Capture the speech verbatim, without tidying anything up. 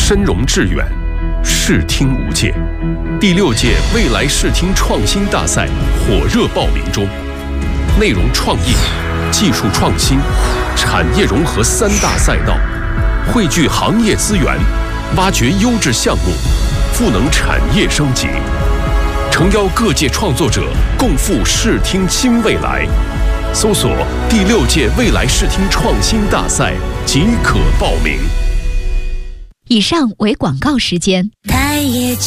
深融致远，视听无界。第六届未来视听创新大赛火热报名中，内容创意、技术创新、产业融合三大赛道，汇聚行业资源，挖掘优质项目，赋能产业升级，诚邀各界创作者共赴视听新未来。搜索第六届未来视听创新大赛即可报名。 以上为广告时间。 待业